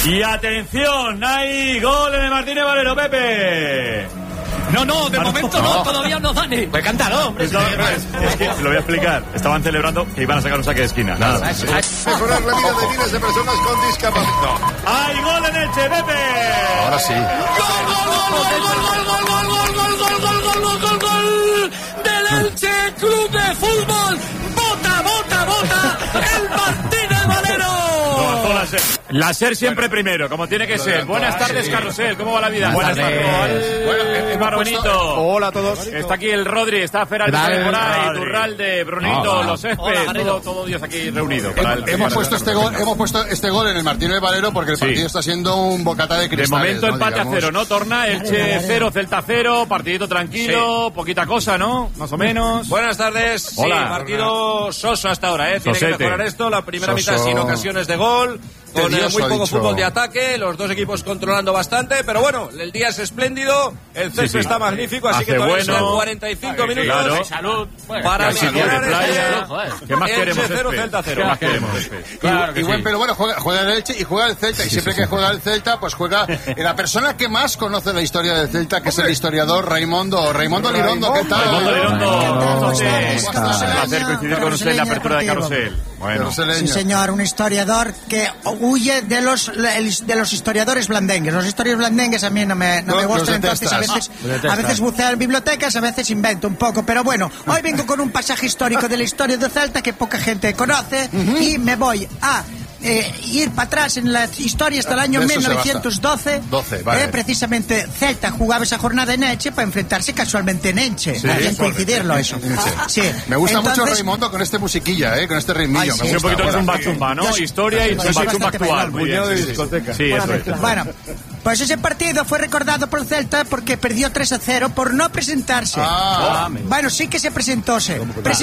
Y atención, hay gol en el Martínez Valero, Pepe. No, de momento no, todavía no, Dani. Pues cántalo, hombre. Es que lo voy a explicar. Estaban celebrando que iban a sacar un saque de esquina. Nada. Mejorar la vida de miles de personas con discapacidad. ¡Hay gol en Elche, Pepe! Ahora sí. ¡Gol del Elche Club de Fútbol! ¡Vota! ¡El Martínez Valero! La SER siempre primero, como tiene que ser. Buenas tardes, Carrusel. ¿Cómo va la vida? Buenas tardes. Bonito. Hola a todos. Está aquí el Rodri, está Fernández por ahí, Turralde, Brunito, los Céspedes, todo Dios aquí reunido. Hemos puesto este gol en el Martínez Valero porque el partido está siendo un bocata de cristales. De momento empate a 0, ¿no? Torna, Elche 0, Celta 0, partidito tranquilo, poquita cosa, ¿no? Más o menos. Buenas tardes. Hola. Sí, partido soso hasta ahora, ¿eh? Tiene que mejorar esto. La primera mitad sin ocasiones de gol. Con muy poco fútbol de ataque, los dos equipos controlando bastante, pero bueno, el día es espléndido, el césped está magnífico, así que todavía quedan 45 minutos. Claro. Salud. Para mejorar de playa. ¿Qué más queremos? 0, Celta 0. ¿Qué más queremos? Claro que sí. Pero bueno, juega el Elche y juega el Celta, y siempre que juega el Celta, pues juega la persona que más conoce la historia del Celta, que es el historiador Raimundo Lirondo. ¿Qué tal? Raimundo Lirondo, un placer coincidir con usted en la apertura de Carrusel. Bueno, sí, señor, un historiador que huye de los historiadores blandengues. Los historiadores blandengues a mí no me gustan, entonces a veces buceo en bibliotecas, a veces invento un poco, pero bueno, hoy vengo con un pasaje histórico de la historia de Celta que poca gente conoce y me voy a ir para atrás en las historias del año 1912. Precisamente Celta jugaba esa jornada en Elche para enfrentarse casualmente en Elche. Hay que coincidirlo eso. Sí. Me gusta mucho Raimundo con este musiquilla, con este ritmillo. Un poquito de zumba, ¿no? Historia y zumba actual. Puñado de discoteca. Sí, eso es. Bueno, pues ese partido fue recordado por Celta porque perdió 3-0 por no presentarse. Bueno, sí que se presentóse,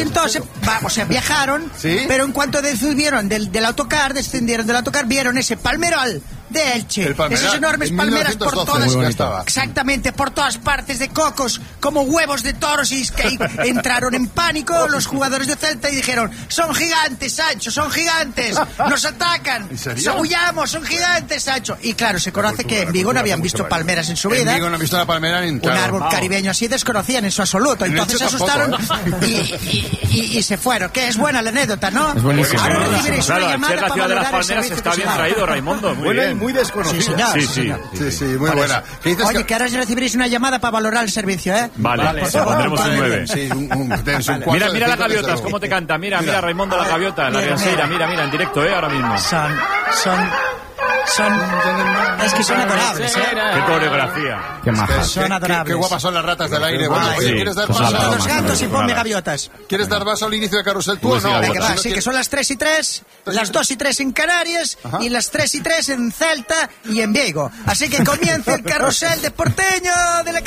viajaron, pero en cuanto descendieron del autocar, vieron ese palmeral de Elche, esas enormes palmeras por todas, exactamente, por todas partes, de cocos como huevos de toros, y entraron en pánico los jugadores de Celta y dijeron: son gigantes, Sancho, son gigantes, nos atacan, huyamos, son gigantes, Sancho. Y claro, se conoce que en Vigo no habían visto palmeras en su vida. En Vigo no han visto una palmera ni un árbol caribeño así desconocían en su absoluto. Entonces se asustaron y se fueron. Que es buena la anécdota, ¿no? Es buenísimo. Ahora recibiréis una llamada la ciudad de las valorar el palmeras servicio está que bien se da. traído, Raimundo. Muy bien. Muy desconocido. Sí, muy buena. Oye, que ahora recibiréis una llamada para valorar el servicio, ¿eh? Vale, pondremos un 9. Sí, Mira las gaviotas, cómo te canta. Mira, Raimundo, la gaviota, la Rianseira. Mira, en directo, ahora mismo. Es que son adorables, Qué coreografía. Qué majas. Son adorables. Qué guapas son las ratas del aire. Bueno, oye, ¿quieres dar paso a los gatos y ponme gaviotas? ¿Quieres dar paso al inicio de Carrusel tú o no? Venga, va, sí, que son las 3:03, las 2:03 en Canarias y las 3:03 en Celta y en Vigo. Así que comienza el Carrusel de Porteño de la